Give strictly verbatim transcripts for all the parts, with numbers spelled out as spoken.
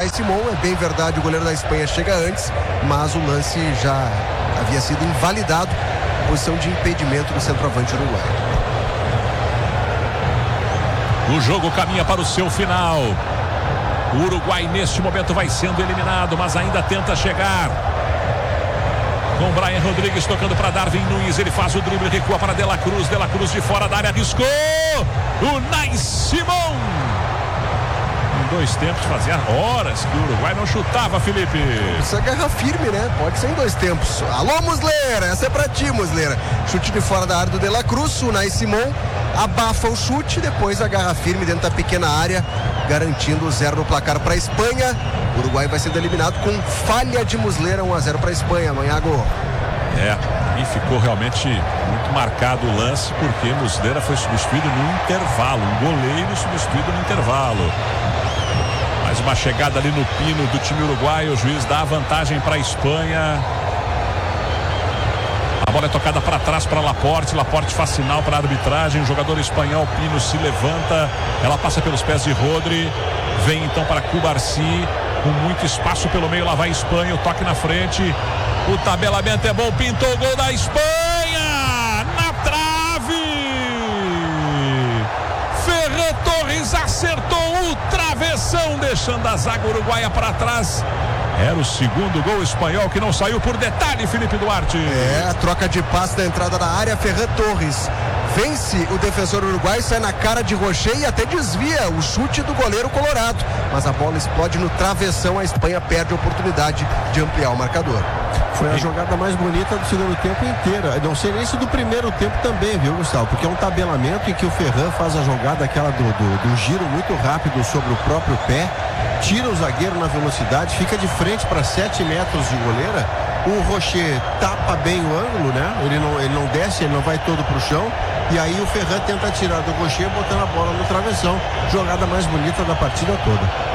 Unai Simon. É bem verdade, o goleiro da Espanha chega antes, mas o lance já havia sido invalidado, posição de impedimento do centroavante uruguaio. O jogo caminha para o seu final. O Uruguai neste momento vai sendo eliminado, mas ainda tenta chegar. Com Brian Rodrigues tocando para Darwin Núñez, ele faz o drible, recua para De La Cruz, De La Cruz de fora da área, arriscou. Unai Simon. Em dois tempos, fazia horas que o Uruguai não chutava, Felipe. Isso é guerra firme, né? Pode ser em dois tempos. Alô, Muslera, essa é pra ti, Muslera. Chute de fora da área do De La Cruz, Unai Simon abafa o chute, depois a garra firme dentro da pequena área, garantindo o zero no placar para a Espanha. O Uruguai vai sendo eliminado com falha de Muslera, um a zero para a Espanha, Manhago. É, e ficou realmente muito marcado o lance, porque Muslera foi substituído no intervalo, um goleiro substituído no intervalo. Mais uma chegada ali no pino do time uruguaio, o juiz dá a vantagem para a Espanha. A bola é tocada para trás para Laporte, Laporte faz sinal para a arbitragem, o jogador espanhol Pino se levanta, ela passa pelos pés de Rodri, vem então para Cubarsi, com muito espaço pelo meio, lá vai a Espanha, o toque na frente, o tabelamento é bom, pintou o gol da Espanha, na trave, Ferran Torres acertou o travessão, deixando a zaga uruguaia para trás. Era o segundo gol espanhol que não saiu por detalhe, Felipe Duarte. É, a troca de passe na entrada da área, Ferran Torres vence o defensor uruguaio, sai na cara de Rocher e até desvia o chute do goleiro colorado. Mas a bola explode no travessão, a Espanha perde a oportunidade de ampliar o marcador. Foi a jogada mais bonita do segundo tempo inteiro. Não sei nem se do primeiro tempo também, viu, Gustavo? Porque é um tabelamento em que o Ferran faz a jogada aquela do, do, do giro muito rápido sobre o próprio pé, tira o zagueiro na velocidade, fica de frente para sete metros de goleira. O Rocher tapa bem o ângulo, né? Ele não, ele não desce, ele não vai todo pro chão. E aí o Ferran tenta tirar do Rocher, botando a bola no travessão. Jogada mais bonita da partida toda.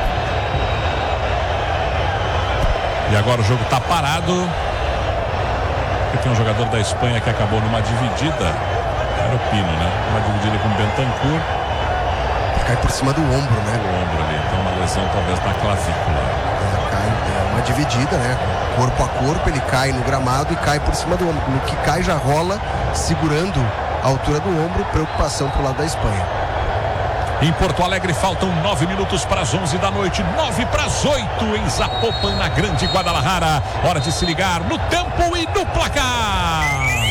E agora o jogo está parado. Porque tem um jogador da Espanha que acabou numa dividida. Era o Pino, né? Uma dividida com o Bentancur. Cai por cima do ombro, né? O ombro ali. Então uma lesão talvez na clavícula. É, cai, é uma dividida, né? Corpo a corpo, ele cai no gramado e cai por cima do ombro. No que cai já rola, segurando a altura do ombro. Preocupação pro lado da Espanha. Em Porto Alegre faltam nove minutos para as onze da noite, nove para as oito em Zapopan, na Grande Guadalajara. Hora de se ligar no tempo e no placar.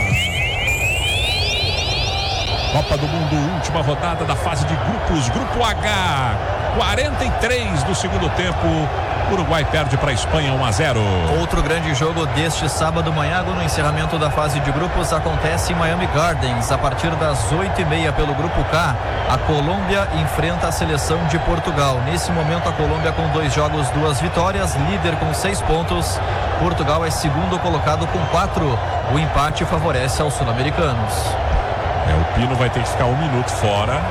Copa do Mundo, última rodada da fase de grupos, Grupo H, quarenta e três do segundo tempo. Uruguai perde para a Espanha um a zero. Outro grande jogo deste sábado, Manhago, no encerramento da fase de grupos, acontece em Miami Gardens. A partir das oito e meia pelo Grupo K, a Colômbia enfrenta a seleção de Portugal. Nesse momento, a Colômbia com dois jogos, duas vitórias, líder com seis pontos. Portugal é segundo colocado com quatro. O empate favorece aos sul-americanos. É, o Pino vai ter que ficar um minuto fora,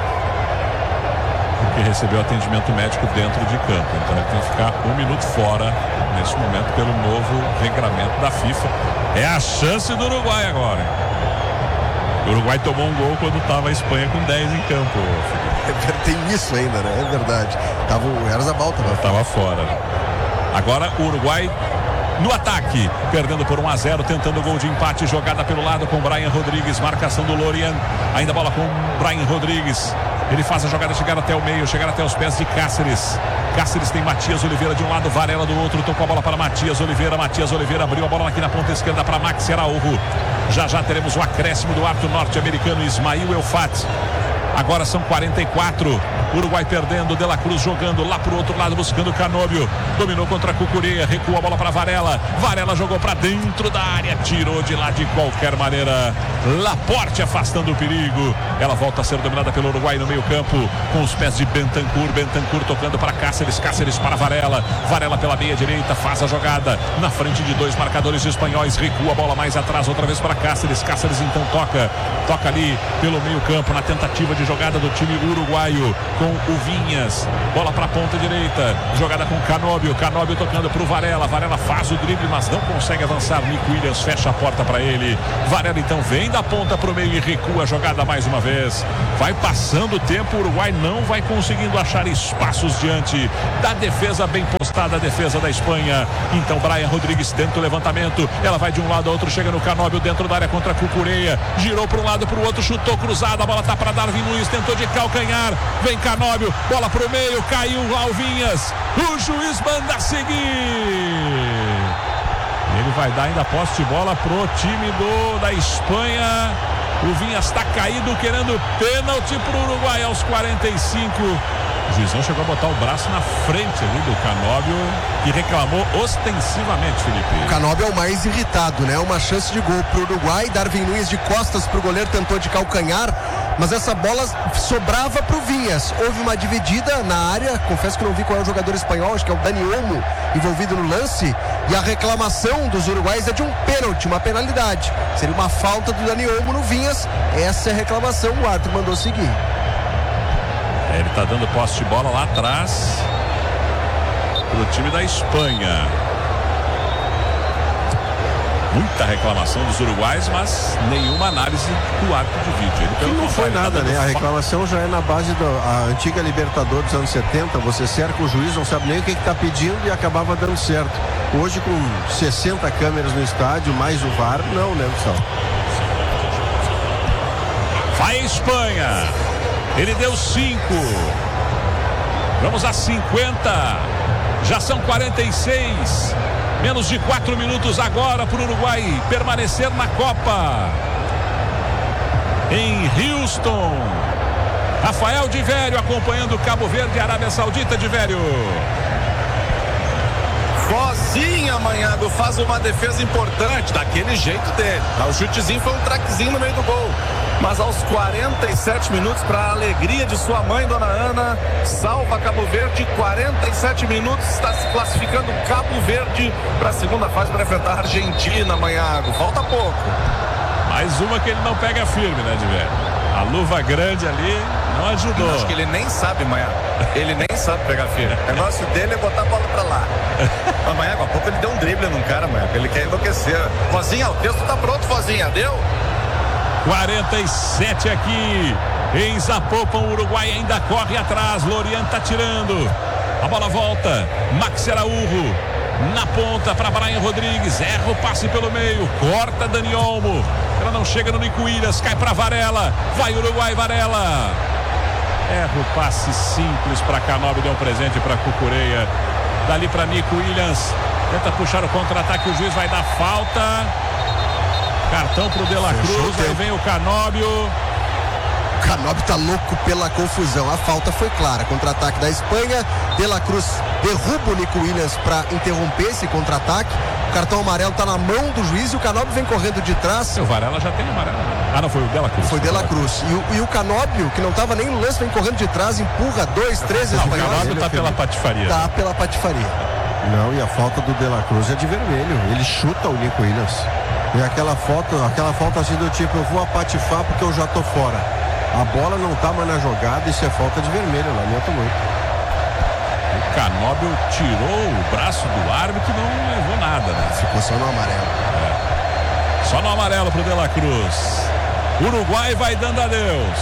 porque recebeu atendimento médico dentro de campo. Então ele tem que ficar um minuto fora nesse momento pelo novo regramento da FIFA. É a chance do Uruguai agora. O Uruguai tomou um gol quando estava a Espanha com dez em campo. Tem isso ainda, né? É verdade. Tava o Erzabal tava, tava fora. Agora o Uruguai no ataque, perdendo por um a zero, tentando o gol de empate, jogada pelo lado com Brian Rodrigues, marcação do Lorian, ainda bola com Brian Rodrigues. Ele faz a jogada chegar até o meio, chegar até os pés de Cáceres. Cáceres tem Matias Oliveira de um lado, Varela do outro, tocou a bola para Matias Oliveira. Matias Oliveira abriu a bola aqui na ponta esquerda para Maxi Araújo. Já já teremos o acréscimo do árbitro norte-americano Ismail Elfat. Agora são quarenta e quatro. Uruguai perdendo, De La Cruz jogando lá pro outro lado, buscando Canóbio. Dominou contra Cucurella, recua a bola para Varela. Varela jogou para dentro da área, tirou de lá de qualquer maneira. Laporte afastando o perigo. Ela volta a ser dominada pelo Uruguai no meio campo, com os pés de Bentancur. Bentancur tocando para Cáceres, Cáceres para Varela. Varela pela meia direita, faz a jogada na frente de dois marcadores espanhóis. Recua a bola mais atrás, outra vez para Cáceres. Cáceres então toca, toca ali pelo meio campo na tentativa de jogada do time uruguaio com o Vinhas, bola para a ponta direita, jogada com Canóbio, Canóbio tocando para o Varela, Varela faz o drible, mas não consegue avançar. Nico Williams fecha a porta para ele. Varela então vem da ponta para o meio e recua a jogada mais uma vez. Vai passando o tempo, o Uruguai não vai conseguindo achar espaços diante da defesa bem posicionada ajustada a defesa da Espanha. Então Brian Rodrigues tenta o levantamento. Ela vai de um lado ao outro, chega no Canóbio dentro da área contra Cucureia. Girou para um lado, para o outro, chutou cruzado. A bola tá para Darwin Nunes, tentou de calcanhar. Vem Canóbio, bola pro meio, caiu Alvinhas. O juiz manda seguir. Ele vai dar ainda posse de bola pro time do, da Espanha. O Vinhas está caído, querendo pênalti pro Uruguai aos quarenta e cinco. O juizão chegou a botar o braço na frente ali do Canóbio, que reclamou ostensivamente, Felipe. O Canóbio é o mais irritado, né? Uma chance de gol pro Uruguai. Darwin Nunes de costas pro goleiro, tentou de calcanhar, mas essa bola sobrava pro Vinhas. Houve uma dividida na área, confesso que não vi qual é o jogador espanhol, acho que é o Dani Olmo envolvido no lance, e a reclamação dos uruguaios é de um pênalti, uma penalidade. Seria uma falta do Dani Olmo no Vinhas. Essa é a reclamação, o árbitro mandou seguir. Ele está dando posse de bola lá atrás pro time da Espanha. Muita reclamação dos uruguaios, mas nenhuma análise do árbitro de vídeo. Ele, pelo não foi nada, tá né? A reclamação já é na base da antiga Libertadores dos anos setenta. Você cerca o juiz, não sabe nem o que está pedindo e acabava dando certo. Hoje, com sessenta câmeras no estádio, mais o V A R, não, né, Gustavo? Vai a Espanha. Ele deu cinco. Vamos a cinquenta. Já são quarenta e seis. Menos de quatro minutos agora para o Uruguai permanecer na Copa. Em Houston. Rafael de Vério acompanhando Cabo Verde e Arábia Saudita. De Vério. Vozinha, Manhago, faz uma defesa importante, daquele jeito dele. O chutezinho foi um traquezinho no meio do gol. Mas aos quarenta e sete minutos, para a alegria de sua mãe, Dona Ana, salva Cabo Verde. quarenta e sete minutos, está se classificando Cabo Verde para a segunda fase para enfrentar a Argentina, Manhago. Falta pouco. Mais uma que ele não pega firme, né, de Vério? A luva grande ali não ajudou. Eu acho que ele nem sabe, Manhago. Ele nem sabe pegar firme. O negócio dele é botar a bola para lá. Mas, Manhago, há pouco ele deu um drible num cara, Manhago. Ele quer enlouquecer. Vozinha, o texto tá pronto, Vozinha. Deu? quarenta e sete aqui em Zapopan. O Uruguai ainda corre atrás. Lorian tá tirando. A bola volta. Max Araújo na ponta para Brian Rodrigues. Erra o passe pelo meio. Corta Dani Olmo. Ela não chega no Nico Williams. Cai para Varela. Vai Uruguai, Varela. Erra o passe simples para Canóbio. Deu um presente para Cucureia. Dali para Nico Williams. Tenta puxar o contra-ataque. O juiz vai dar falta. Cartão pro De La Cruz, aí vem o Canóbio. O Canóbio tá louco pela confusão. A falta foi clara. Contra-ataque da Espanha. De La Cruz derruba o Nico Williams para interromper esse contra-ataque. O cartão amarelo tá na mão do juiz e o Canóbio vem correndo de trás. O Varela já tem amarelo. Ah, não, foi o De La Cruz. Foi De La Cruz. E o, e o Canóbio, que não tava nem no lance, vem correndo de trás, empurra dois, três espanhóis. O Canóbio tá pela patifaria. Tá pela patifaria. Não, e a falta do De La Cruz é de vermelho. Ele chuta o Nico Williams. E aquela foto, aquela falta assim do tipo, eu vou apatifar porque eu já tô fora. A bola não tá mais na jogada, isso é falta de vermelho, lamento muito. O Canóbio tirou o braço do árbitro e não levou nada, né? Ficou só no amarelo. É. Só no amarelo pro De La Cruz. Uruguai vai dando adeus.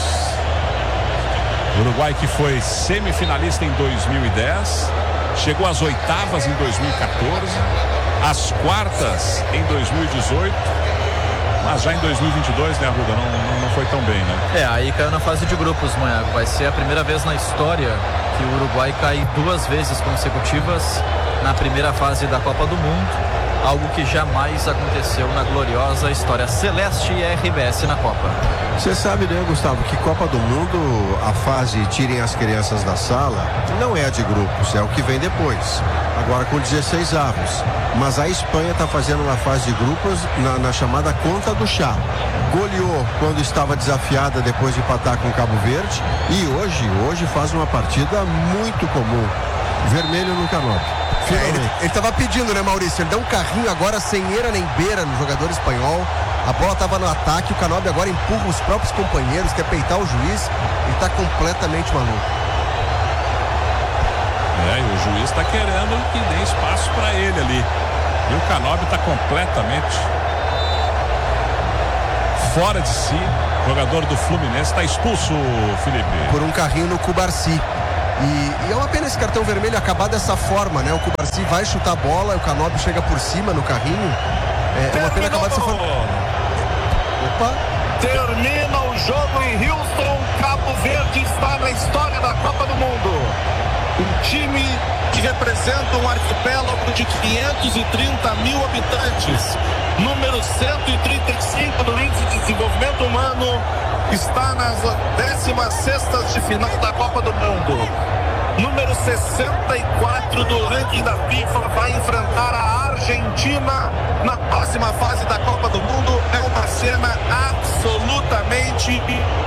Uruguai que foi semifinalista em dois mil e dez, chegou às oitavas em dois mil e quatorze, às quartas em dois mil e dezoito, mas já em dois mil e vinte e dois, né, Arruda, não, não, não foi tão bem, né? É, aí caiu na fase de grupos, Manhago. Vai ser a primeira vez na história que o Uruguai cai duas vezes consecutivas na primeira fase da Copa do Mundo, algo que jamais aconteceu na gloriosa história celeste e R B S na Copa. Você sabe, né, Gustavo, que Copa do Mundo, a fase tirem as crianças da sala, não é a de grupos, é o que vem depois. Agora com dezesseis avos. Mas a Espanha está fazendo uma fase de grupos na, na chamada conta do chá. Goleou quando estava desafiada depois de empatar com Cabo Verde. E hoje, hoje faz uma partida muito comum. Vermelho no Canóbio. É, ele, ele tava pedindo, né, Maurício? Ele deu um carrinho agora sem eira nem beira no jogador espanhol. A bola estava no ataque, o Canóbio agora empurra os próprios companheiros, quer peitar o juiz. Ele está completamente maluco. É, e o juiz está querendo que dê espaço para ele ali. E o Canóbio está completamente fora de si. O jogador do Fluminense está expulso, Felipe. Por um carrinho no Cubarci. E, e é uma pena esse cartão vermelho acabar dessa forma, né? O Cubarsi vai chutar a bola, o Canóbio chega por cima no carrinho. É, é uma pena acabar dessa forma. Opa! Termina o jogo em Houston. Cabo Verde está na história da Copa do Mundo. Um time que representa um arquipélago de quinhentos e trinta mil habitantes. Número cento e trinta e cinco do Índice de Desenvolvimento Humano. Está nas décimas sextas de final da Copa do Mundo. Número sessenta e quatro do ranking da FIFA vai enfrentar a Argentina na próxima fase da Copa do Mundo. É uma cena absolutamente...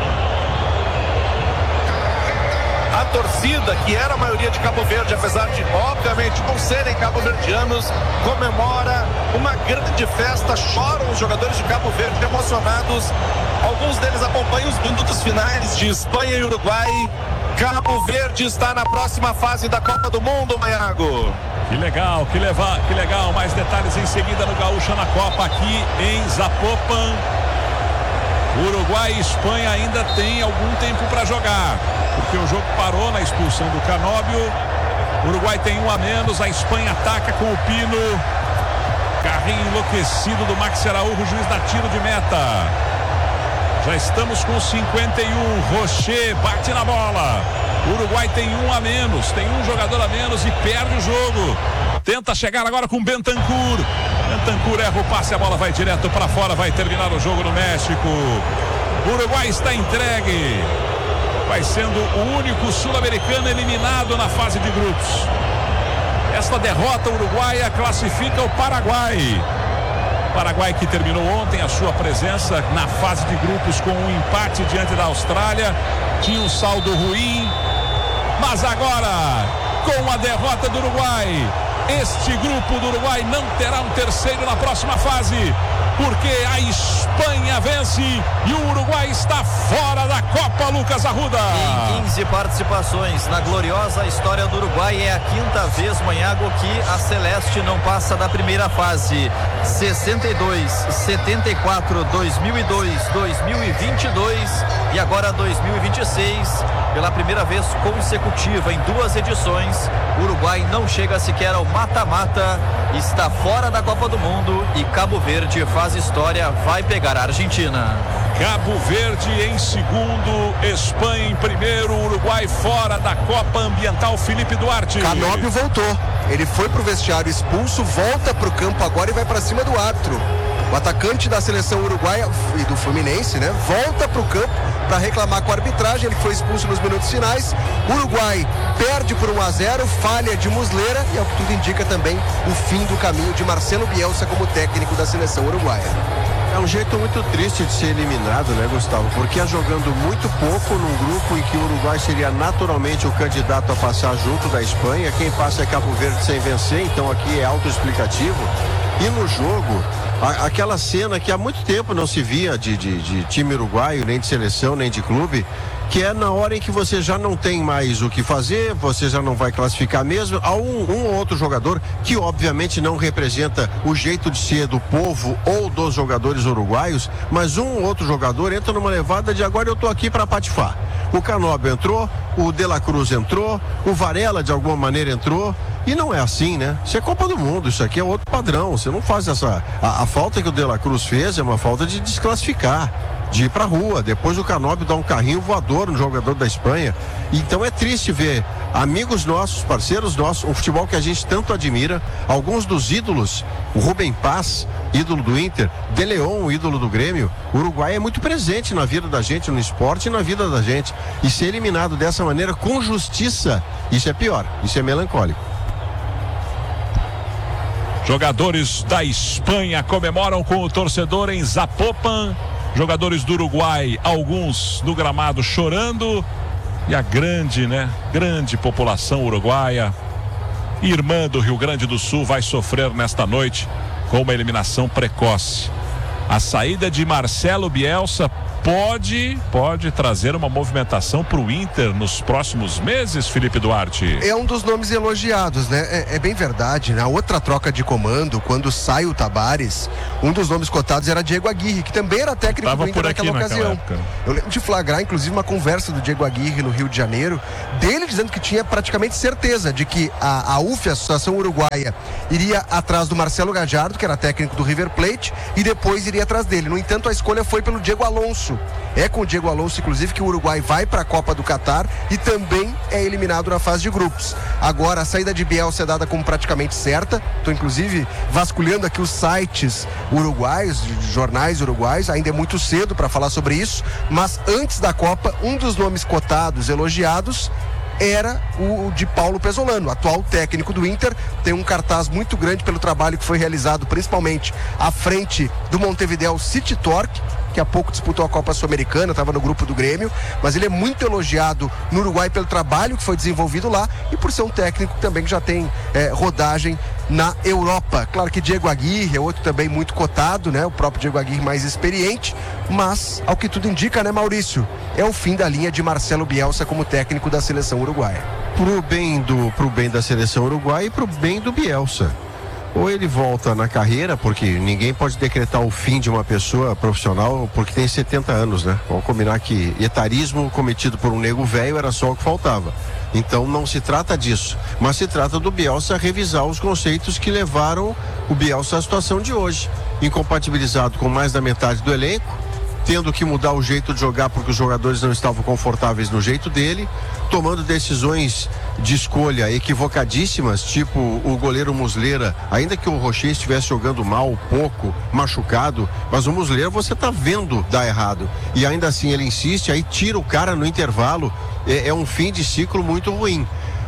A torcida, que era a maioria de Cabo Verde, apesar de, obviamente, não serem cabo-verdianos, comemora uma grande festa, choram os jogadores de Cabo Verde emocionados. Alguns deles acompanham os minutos finais de Espanha e Uruguai. Cabo Verde está na próxima fase da Copa do Mundo, Maiago. Que legal, que, leva, que legal. Mais detalhes em seguida no Gaúcha na Copa, aqui em Zapopan. Uruguai e Espanha ainda tem algum tempo para jogar, porque o jogo parou na expulsão do Canóbio. O Uruguai tem um a menos, a Espanha ataca com o Pino. Carrinho enlouquecido do Max Araújo, juiz dá tiro de meta. Já estamos com cinquenta e um. Rocher bate na bola. O Uruguai tem um a menos, tem um jogador a menos e perde o jogo. Tenta chegar agora com Bentancur. Bentancur erra o passe, a bola vai direto para fora, vai terminar o jogo no México. O Uruguai está entregue. Vai sendo o único sul-americano eliminado na fase de grupos. Esta derrota uruguaia classifica o Paraguai. Paraguai que terminou ontem a sua presença na fase de grupos com um empate diante da Austrália. Tinha um saldo ruim, mas agora, com a derrota do Uruguai, este grupo do Uruguai não terá um terceiro na próxima fase, porque a Espanha vence e o Uruguai está fora da Copa, Lucas Arruda. Em quinze participações na gloriosa história do Uruguai, é a quinta vez, Manhago, que a Celeste não passa da primeira fase. sessenta e dois, setenta e quatro, dois mil e dois, dois mil e vinte e dois e agora dois mil e vinte e seis. Pela primeira vez consecutiva em duas edições, o Uruguai não chega sequer ao mata-mata, está fora da Copa do Mundo e Cabo Verde faz história, vai pegar a Argentina. Cabo Verde em segundo, Espanha em primeiro, Uruguai fora da Copa Ambiental. Felipe Duarte. Canóbio voltou, ele foi pro vestiário expulso, volta pro campo agora e vai para cima do árbitro. O atacante da seleção uruguaia e do Fluminense, né, volta pro campo para reclamar com a arbitragem. Ele foi expulso nos minutos finais. O Uruguai perde por um a zero, falha de Muslera e, ao que tudo indica, também o fim do caminho de Marcelo Bielsa como técnico da seleção uruguaia. É um jeito muito triste de ser eliminado, né, Gustavo? Porque é jogando muito pouco num grupo em que o Uruguai seria naturalmente o candidato a passar junto da Espanha. Quem passa é Cabo Verde sem vencer, então aqui é autoexplicativo. E no jogo, a, aquela cena que há muito tempo não se via de, de, de time uruguaio, nem de seleção, nem de clube, que é na hora em que você já não tem mais o que fazer, você já não vai classificar mesmo. Há um, um ou outro jogador que obviamente não representa o jeito de ser do povo ou dos jogadores uruguaios, mas um ou outro jogador entra numa levada de agora eu tô aqui para patifar. O Canóbio entrou, o De La Cruz entrou, o Varela de alguma maneira entrou. E não é assim, né? Isso é Copa do Mundo, isso aqui é outro padrão. Você não faz essa... A, a falta que o De La Cruz fez é uma falta de desclassificar, de ir pra rua. Depois o Canóbio dá um carrinho voador no jogador da Espanha. Então é triste ver amigos nossos, parceiros nossos, um futebol que a gente tanto admira, alguns dos ídolos, o Rubem Paz, ídolo do Inter, De Leon, ídolo do Grêmio. O Uruguai é muito presente na vida da gente, no esporte e na vida da gente. E ser eliminado dessa maneira, com justiça, isso é pior, isso é melancólico. Jogadores da Espanha comemoram com o torcedor em Zapopan. Jogadores do Uruguai, alguns no gramado chorando. E a grande, né? Grande população uruguaia, irmã do Rio Grande do Sul, vai sofrer nesta noite com uma eliminação precoce. A saída de Marcelo Bielsa pode, pode trazer uma movimentação para o Inter nos próximos meses, Felipe Duarte? É um dos nomes elogiados, né? É, é bem verdade. Na outra troca de comando, quando sai o Tabárez, um dos nomes cotados era Diego Aguirre, que também era técnico Tava do Inter por aqui naquela ocasião. época. Eu lembro de flagrar, inclusive, uma conversa do Diego Aguirre no Rio de Janeiro, dele dizendo que tinha praticamente certeza de que a, a U F, a Associação Uruguaia, iria atrás do Marcelo Gallardo, que era técnico do River Plate, e depois iria atrás dele. No entanto, a escolha foi pelo Diego Alonso. É com o Diego Alonso, inclusive, que o Uruguai vai para a Copa do Catar e também é eliminado na fase de grupos. Agora, a saída de Bielsa é dada como praticamente certa. Estou, inclusive, vasculhando aqui os sites uruguaios, jornais uruguaios. Ainda é muito cedo para falar sobre isso, mas antes da Copa, um dos nomes cotados, elogiados, era o de Paulo Pesolano, atual técnico do Inter. Tem um cartaz muito grande pelo trabalho que foi realizado, principalmente à frente do Montevideo City Torque, que há pouco disputou a Copa Sul-Americana, estava no grupo do Grêmio, mas ele é muito elogiado no Uruguai pelo trabalho que foi desenvolvido lá e por ser um técnico também que já tem é, rodagem na Europa. Claro que Diego Aguirre é outro também muito cotado, né? O próprio Diego Aguirre mais experiente, mas ao que tudo indica, né, Maurício? É o fim da linha de Marcelo Bielsa como técnico da seleção uruguaia. Pro bem, do, pro bem da seleção uruguaia e pro bem do Bielsa. Ou ele volta na carreira, porque ninguém pode decretar o fim de uma pessoa profissional porque tem setenta anos, né? Vamos combinar que etarismo cometido por um nego velho era só o que faltava. Então não se trata disso, mas se trata do Bielsa revisar os conceitos que levaram o Bielsa à situação de hoje. Incompatibilizado com mais da metade do elenco, tendo que mudar o jeito de jogar porque os jogadores não estavam confortáveis no jeito dele, tomando decisões de escolha equivocadíssimas, tipo o goleiro Muslera, ainda que o Rocher estivesse jogando mal, pouco, machucado, mas o Muslera você tá vendo dar errado, e ainda assim ele insiste, aí tira o cara no intervalo. É, é um fim de ciclo muito ruim.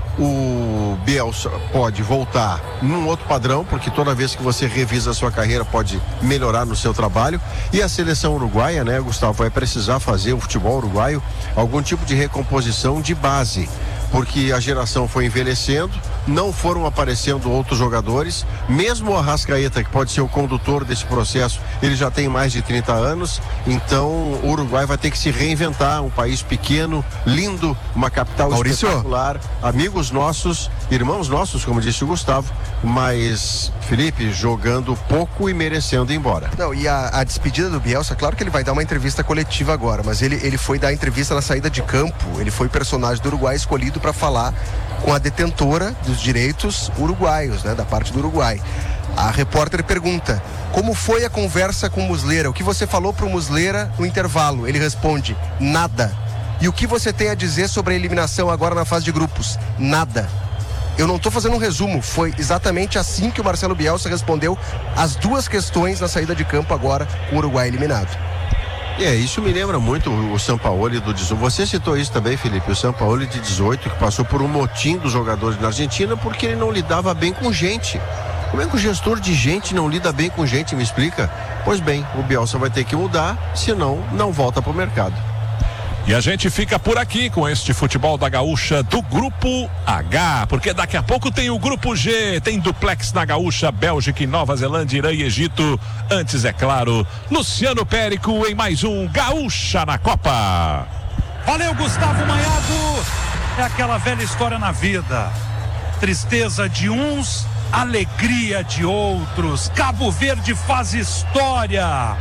O Bielsa pode voltar num outro padrão, porque toda vez que você revisa a sua carreira pode melhorar no seu trabalho, e a seleção uruguaia, né, Gustavo, vai precisar fazer, o futebol uruguaio, algum tipo de recomposição de base, porque a geração foi envelhecendo, não foram aparecendo outros jogadores, mesmo o Arrascaeta, que pode ser o condutor desse processo, ele já tem mais de trinta anos, então o Uruguai vai ter que se reinventar, um país pequeno, lindo, uma capital Maurício, espetacular, amigos nossos, irmãos nossos, como disse o Gustavo, mas Felipe jogando pouco e merecendo ir embora. Não, e a, a despedida do Bielsa, claro que ele vai dar uma entrevista coletiva agora, mas ele, ele foi dar entrevista na saída de campo, ele foi personagem do Uruguai escolhido para falar com a detentora dos direitos uruguaios, né, da parte do Uruguai. A repórter pergunta: como foi a conversa com o Muslera? O que você falou para o Muslera no intervalo? Ele responde: nada. E o que você tem a dizer sobre a eliminação agora na fase de grupos? Nada. Eu não estou fazendo um resumo, foi exatamente assim que o Marcelo Bielsa respondeu as duas questões na saída de campo agora com o Uruguai eliminado. É, isso me lembra muito o Sampaoli do dezoito. Você citou isso também, Felipe, o Sampaoli de dezoito, que passou por um motim dos jogadores na Argentina porque ele não lidava bem com gente. Como é que o gestor de gente não lida bem com gente, me explica? Pois bem, o Bielsa vai ter que mudar, senão não volta para o mercado. E a gente fica por aqui com este futebol da Gaúcha do Grupo H, porque daqui a pouco tem o Grupo G, tem duplex na Gaúcha, Bélgica e Nova Zelândia, Irã e Egito. Antes, é claro, Luciano Périco em mais um Gaúcha na Copa. Valeu, Gustavo Maiado. É aquela velha história na vida. Tristeza de uns, alegria de outros. Cabo Verde faz história.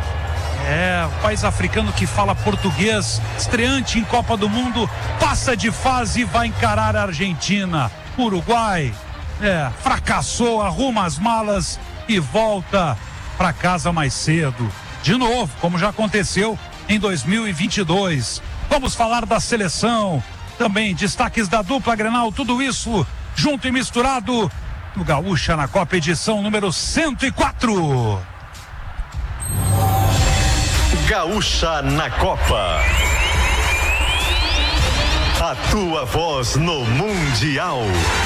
É, o país africano que fala português, estreante em Copa do Mundo, passa de fase e vai encarar a Argentina. Uruguai, é, fracassou, arruma as malas e volta para casa mais cedo. De novo, como já aconteceu em dois mil e vinte e dois. Vamos falar da seleção, também destaques da dupla Grenal, tudo isso junto e misturado no Gaúcha na Copa, edição número cento e quatro. Gaúcha na Copa. A tua voz no Mundial.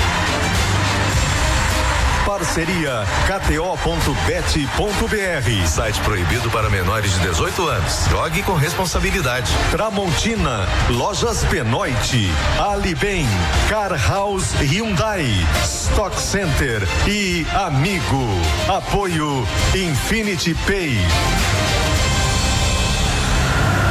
Parceria K T O ponto bet ponto B R. Site proibido para menores de dezoito anos. Jogue com responsabilidade. Tramontina, Lojas Benoit, Alibem, Car House Hyundai, Stock Center e Amigo. Apoio Infinity Pay.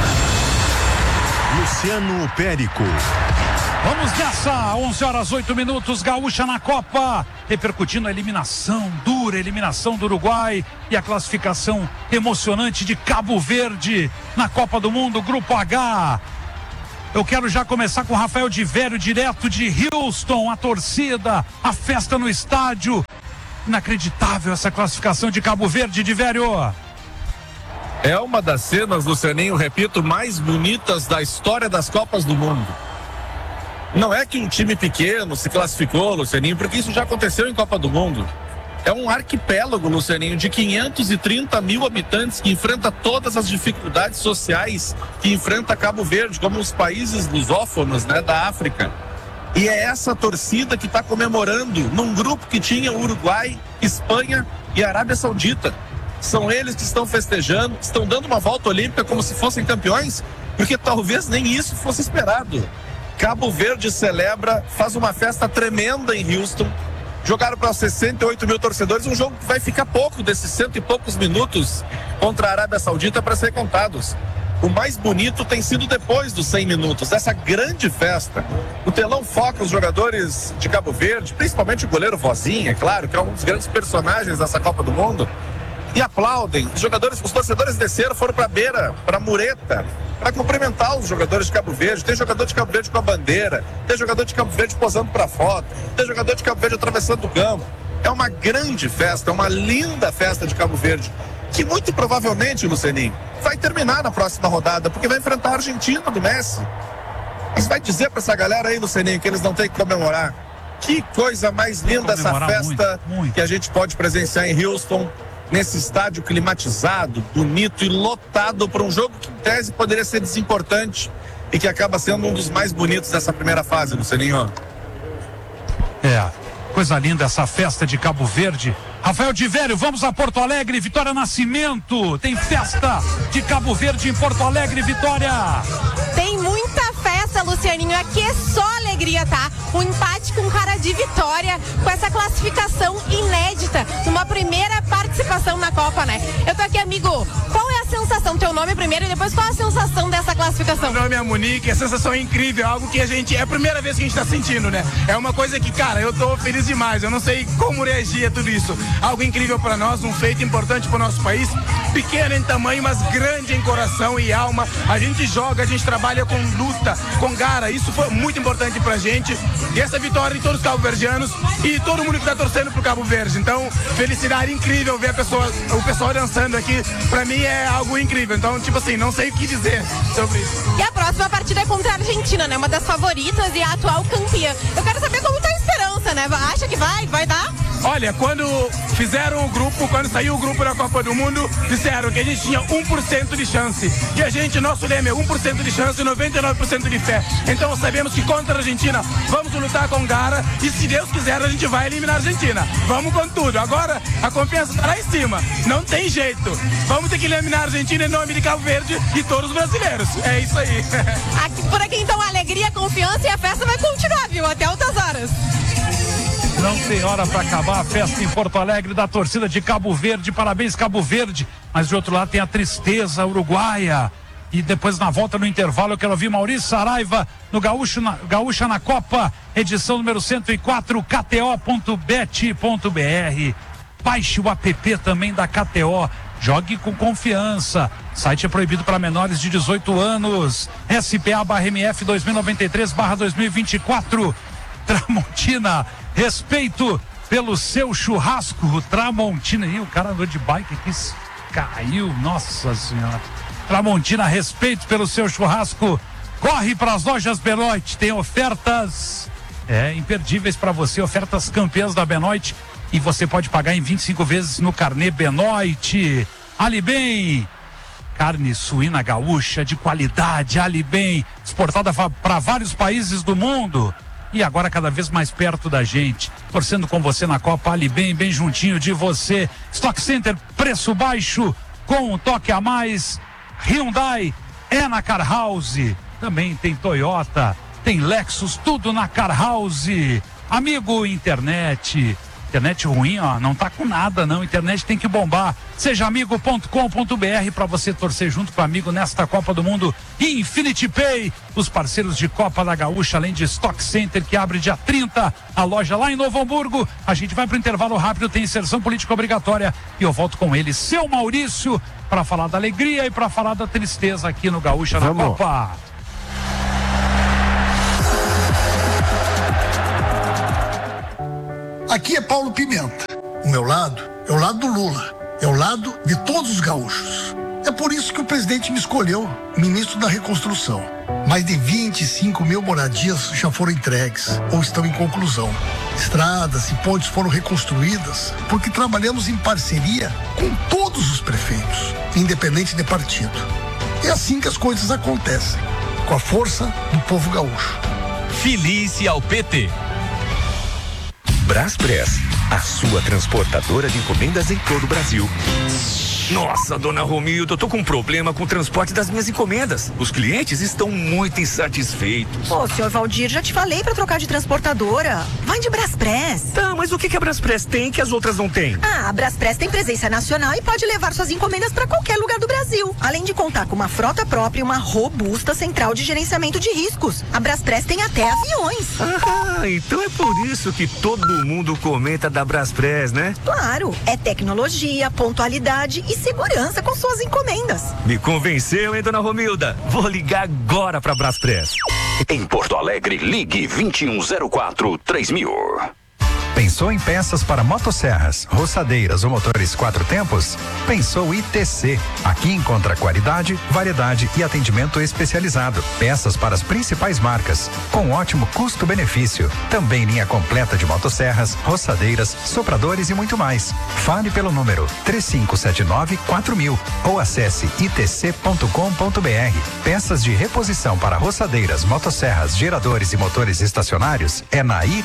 Luciano Périco. Vamos nessa, onze horas oito minutos, Gaúcha na Copa, repercutindo a eliminação, dura eliminação do Uruguai e a classificação emocionante de Cabo Verde na Copa do Mundo, Grupo H. Eu quero já começar com o Rafael de Vério, direto de Houston, a torcida, a festa no estádio. Inacreditável essa classificação de Cabo Verde, de Vério. É uma das cenas, Lucianinho, repito, mais bonitas da história das Copas do Mundo. Não é que um time pequeno se classificou, Lucianinho, porque isso já aconteceu em Copa do Mundo. É um arquipélago, Lucianinho, de quinhentos e trinta mil habitantes que enfrenta todas as dificuldades sociais que enfrenta Cabo Verde, como os países lusófonos, né, da África. E é essa torcida que está comemorando num grupo que tinha Uruguai, Espanha e Arábia Saudita. São eles que estão festejando, estão dando uma volta olímpica como se fossem campeões, porque talvez nem isso fosse esperado. Cabo Verde celebra, faz uma festa tremenda em Houston. Jogaram para sessenta e oito mil torcedores, um jogo que vai ficar pouco desses cento e poucos minutos contra a Arábia Saudita para ser contados. O mais bonito tem sido depois dos cem minutos, dessa grande festa. O telão foca os jogadores de Cabo Verde, principalmente o goleiro Vozinha, é claro, que é um dos grandes personagens dessa Copa do Mundo. E aplaudem. Os jogadores, os torcedores desceram, foram para a beira, para a mureta, para cumprimentar os jogadores de Cabo Verde. Tem jogador de Cabo Verde com a bandeira, tem jogador de Cabo Verde posando para foto, tem jogador de Cabo Verde atravessando o campo. É uma grande festa, é uma linda festa de Cabo Verde, que muito provavelmente, Lucianinho, vai terminar na próxima rodada, porque vai enfrentar a Argentina do Messi. Mas vai dizer para essa galera aí, Lucianinho, que eles não têm que comemorar. Que coisa mais linda essa festa muito, muito. Que a gente pode presenciar em Houston, nesse estádio climatizado, bonito e lotado para um jogo que em tese poderia ser desimportante e que acaba sendo um dos mais bonitos dessa primeira fase, Lucianinho. É, coisa linda essa festa de Cabo Verde. Rafael de Vério, vamos a Porto Alegre, Vitória Nascimento. Tem festa de Cabo Verde em Porto Alegre, Vitória. Tem muita festa, Lucianinho, aqui é só alegria, tá? Um empate com cara de vitória, com essa classificação inédita, numa primeira participação na Copa, né? Eu tô aqui, amigo, qual é a sensação? Teu nome primeiro e depois qual é a sensação dessa classificação? Meu nome é Monique, a sensação é incrível, algo que a gente, é a primeira vez que a gente tá sentindo, né? É uma coisa que, cara, eu tô feliz demais, eu não sei como reagir a tudo isso. Algo incrível para nós, um feito importante para o nosso país, pequeno em tamanho, mas grande em coração e alma. A gente joga, a gente trabalha com luta, com garra, isso foi muito importante pra gente. E essa vitória em todos os cabo-verdianos e todo mundo que tá torcendo pro Cabo Verde. Então, felicidade incrível ver a pessoa, o pessoal dançando aqui, pra mim é algo incrível. Então, tipo assim, não sei o que dizer sobre isso. E a próxima partida é contra a Argentina, né? Uma das favoritas e a atual campeã. Eu quero saber como tá a esperança, né? Acha que vai? Vai dar? Olha, quando fizeram o grupo, quando saiu o grupo da Copa do Mundo, disseram que a gente tinha um por cento de chance. E a gente, nosso lema é um por cento de chance e noventa e nove por cento de fé. Então sabemos que contra a Argentina vamos lutar com garra e se Deus quiser a gente vai eliminar a Argentina. Vamos com tudo. Agora a confiança está lá em cima. Não tem jeito. Vamos ter que eliminar a Argentina em nome de Cabo Verde e todos os brasileiros. É isso aí. Aqui, por aqui então a alegria, a confiança e a festa vai continuar, viu? Até altas horas. Não tem hora para acabar a festa em Porto Alegre da torcida de Cabo Verde. Parabéns, Cabo Verde. Mas de outro lado tem a tristeza uruguaia. E depois na volta no intervalo eu quero ouvir Maurício Saraiva no Gaúcho na, Gaúcha na Copa, edição número cento e quatro, K T O ponto bet ponto B R. Baixe o app também da K T O. Jogue com confiança. Site é proibido para menores de dezoito anos. S P A barra M F dois mil e noventa e três barra dois mil e vinte e quatro. Tramontina, respeito pelo seu churrasco. Tramontina, e o cara andou de bike aqui, caiu, nossa senhora. Tramontina, respeito pelo seu churrasco. Corre para as lojas Benoit, tem ofertas é, imperdíveis para você, ofertas campeãs da Benoit, e você pode pagar em vinte e cinco vezes no carnê Benoit. Ali bem, carne suína gaúcha de qualidade, Ali bem, exportada para vários países do mundo. E agora cada vez mais perto da gente, torcendo com você na Copa. Ali bem, bem juntinho de você. Stock Center, preço baixo, com um toque a mais. Hyundai é na Car House. Também tem Toyota, tem Lexus, tudo na Car House. Amigo internet, Internet ruim, ó, não tá com nada, não. Internet tem que bombar. seja amigo ponto com ponto b r para você torcer junto com o amigo nesta Copa do Mundo. Infinity Pay, os parceiros de Copa da Gaúcha, além de Stock Center, que abre dia trinta, a loja lá em Novo Hamburgo. A gente vai pro intervalo rápido, tem inserção política obrigatória e eu volto com ele, seu Maurício, para falar da alegria e para falar da tristeza aqui no Gaúcha na Copa. Aqui é Paulo Pimenta. O meu lado é o lado do Lula. É o lado de todos os gaúchos. É por isso que o presidente me escolheu ministro da Reconstrução. Mais de vinte e cinco mil moradias já foram entregues ou estão em conclusão. Estradas e pontes foram reconstruídas porque trabalhamos em parceria com todos os prefeitos, independente de partido. É assim que as coisas acontecem, com a força do povo gaúcho. Filice ao P T. Braspress, a sua transportadora de encomendas em todo o Brasil. Nossa, dona Romilda, eu tô com um problema com o transporte das minhas encomendas. Os clientes estão muito insatisfeitos. Ô, senhor Valdir, já te falei pra trocar de transportadora. Vai de Braspress. Tá, mas o que, que a Braspress tem que as outras não têm? Ah, a Braspress tem presença nacional e pode levar suas encomendas pra qualquer lugar do Brasil. Além de contar com uma frota própria e uma robusta central de gerenciamento de riscos. A Braspress tem até aviões. Ah, então é por isso que todo mundo comenta da Braspress, né? Claro, é tecnologia, pontualidade e segurança com suas encomendas. Me convenceu, hein, dona Romilda? Vou ligar agora pra Braspress. Em Porto Alegre, ligue vinte e um zero quatro, três mil. Pensou em peças para motosserras, roçadeiras ou motores quatro tempos? Pensou I T C. Aqui encontra qualidade, variedade e atendimento especializado. Peças para as principais marcas, com ótimo custo-benefício. Também linha completa de motosserras, roçadeiras, sopradores e muito mais. Fale pelo número três cinco sete nove, quatro mil ou acesse i t c ponto com ponto b r. Peças de reposição para roçadeiras, motosserras, geradores e motores estacionários é na I